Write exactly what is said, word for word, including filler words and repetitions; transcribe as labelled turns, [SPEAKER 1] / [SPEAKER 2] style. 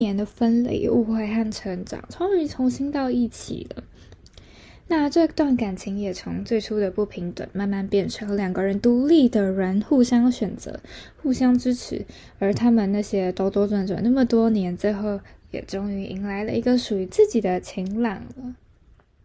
[SPEAKER 1] 年的分离、误会和成长，终于重新到一起了。那这段感情也从最初的不平等，慢慢变成两个人独立的人，互相选择，互相支持。而他们那些兜兜转转那么多年，最后也终于迎来了一个属于自己的晴朗了。